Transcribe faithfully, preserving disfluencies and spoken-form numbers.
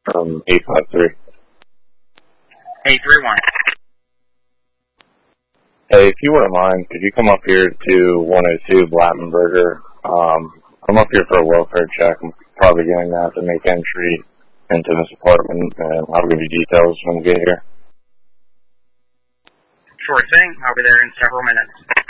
from eight five three. eight three one. Hey, if you wouldn't mind, could you come up here to one oh two Blattenberger? Um, I'm up here for a welfare check. I'm probably going to have to make entry into this apartment, and I'll give you details when we get here. Sure thing. I'll be there in several minutes.